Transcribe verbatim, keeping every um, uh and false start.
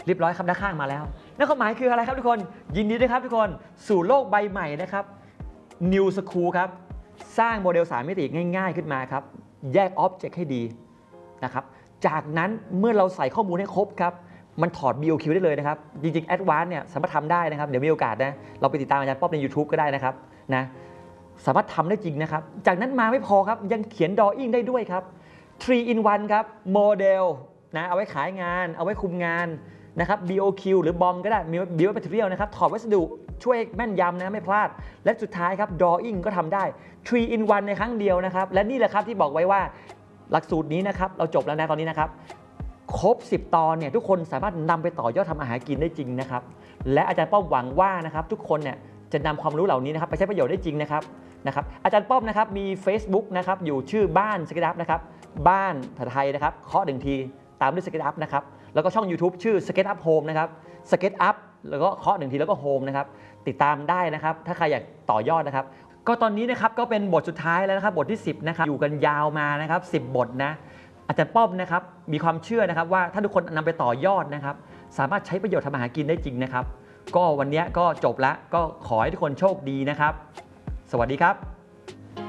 เรียบร้อยครับด้านข้างมาแล้วนั่นความหมายคืออะไรครับทุกคนยินดีด้วยครับทุกคนสู่โลกใบใหม่นะครับ New School ครับสร้างโมเดลสามมิติง่ายๆขึ้นมาครับแยก Object ให้ดีนะครับจากนั้นเมื่อเราใส่ข้อมูลให้ครบครับมันถอด บี โอ คิว ได้เลยนะครับจริงๆ Advanced เนี่ยสามารถทำได้นะครับเดี๋ยวมีโอกาสนะเราไปติดตามอาจารย์ป๊อบใน YouTube ก็ได้นะครับนะสามารถทำได้จริงนะครับจากนั้นมาไม่พอครับยังเขียน Drawing ได้ด้วยครับ ทรี อิน วัน ครับโมเดลนะเอาไว้ขายงานเอาไว้คุมงานนะครับ บี โอ คิว หรือบอมก็ได้มี Build Material นะครับถอดวัสดุช่วยแม่นยำนะไม่พลาดและสุดท้ายครับ Drawing ก็ทำได้ ทรี อิน วัน ในครั้งเดียวนะครับและนี่แหละครับที่บอกไว้ว่าหลักสูตรนี้นะครับเราจบแล้วนะตอนนี้นะครับครบสิบตอนเนี่ยทุกคนสามารถนำไปต่อยอดทำอาหารกินได้จริงนะครับและอาจารย์ป้อมหวังว่านะครับทุกคนเนี่ยจะนำความรู้เหล่านี้นะครับไปใช้ประโยชน์ได้จริงนะครับนะครับอาจารย์ป้อมนะครับมี Facebook นะครับอยู่ชื่อบ้านสเก็ตอัพนะครับบ้านภาษาไทยนะครับเคาะหนึ่งทีตามด้วยสเก็ตอัพนะครับแล้วก็ช่อง YouTube ชื่อ Skate Up Home นะครับ Skate Up แล้วก็เคาะหนึ่งทีแล้วก็ Home นะครับติดตามได้นะครับถ้าใครอยากต่อยอดนะครับก็ตอนนี้นะครับก็เป็นบทสุดท้ายแล้วนะครับบทที่สิบนะครับอยู่กันยาวมานะครับสิบบทนะอาจารย์ป้อมนะครับมีความเชื่อนะครับว่าถ้าทุกคนนำไปต่อยอดนะครับสามารถใช้ประโยชน์ทำอาหารกินได้จริงนะครับก็วันนี้ก็จบแล้วก็ขอให้ทุกคนโชคดีนะครับสวัสดีครับ